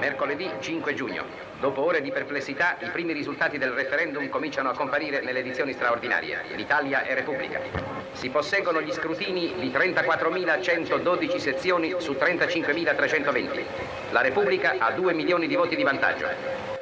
mercoledì 5 giugno. Dopo ore di perplessità, i primi risultati del referendum cominciano a comparire nelle edizioni straordinarie. L'Italia è Repubblica. Si posseggono gli scrutini di 34.112 sezioni su 35.320. La Repubblica ha 2 milioni di voti di vantaggio.